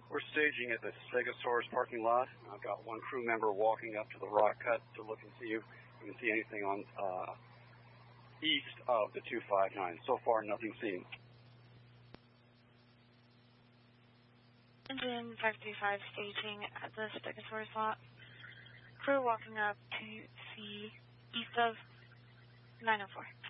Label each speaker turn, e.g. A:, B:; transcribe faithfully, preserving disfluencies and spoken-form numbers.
A: We're staging at the Stegosaurus parking lot. I've got one crew member walking up to the rock cut to look and see if we can see anything on uh, east of the two five nine. So far, nothing seen.
B: Engine five three five staging at the Stegosaurus lot. Crew walking up to see east of nine oh four.